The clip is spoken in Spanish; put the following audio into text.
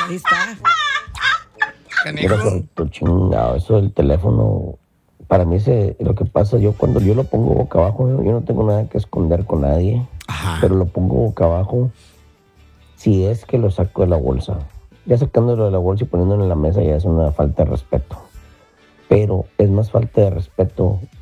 Ahí está. Mira, perrito chingado, eso del teléfono, para mí lo que pasa, yo cuando yo lo pongo boca abajo, yo no tengo nada que esconder con nadie, pero lo pongo boca abajo si es que lo saco de la bolsa. Ya sacándolo de la bolsa y poniéndolo en la mesa ya es una falta de respeto. Pero es más falta de respeto